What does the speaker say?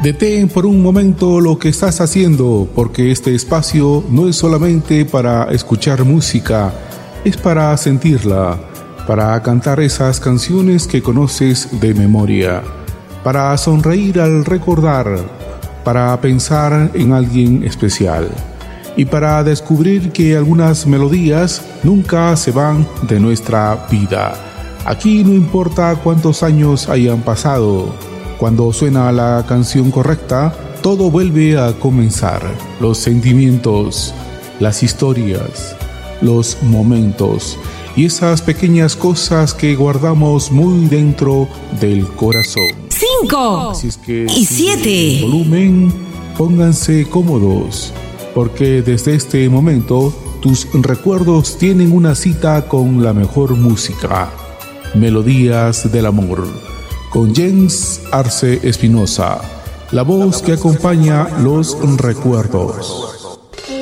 Detén por un momento lo que estás haciendo, porque este espacio no es solamente para escuchar música, es para sentirla, para cantar esas canciones que conoces de memoria, para sonreír al recordar, para pensar en alguien especial y para descubrir que algunas melodías nunca se van de nuestra vida. Aquí no importa cuántos años hayan pasado. Cuando suena la canción correcta, todo vuelve a comenzar. Los sentimientos, las historias, los momentos y esas pequeñas cosas que guardamos muy dentro del corazón. 5 Así es que, y 7. Volumen, pónganse cómodos, porque desde este momento tus recuerdos tienen una cita con la mejor música. Melodías del amor, con Jens Arce Espinosa, la voz que acompaña los recuerdos.